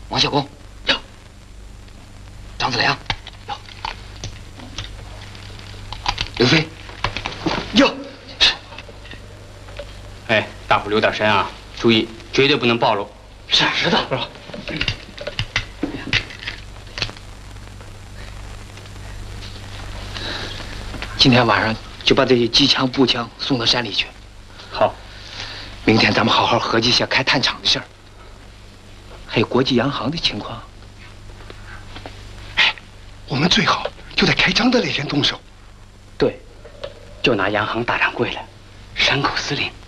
王小公，有；张子良，有；刘飞，有。 哎，大伙留点神啊，注意，绝对不能暴露。 是知道。是吧？今天晚上就把这些机枪、步枪送到山里去。 好。 明天咱们好好合计一下开炭厂的事儿，还有国际洋行的情况。 哎，我们最好就在开张的那天动手。 对，就拿洋行大掌柜了，山口司令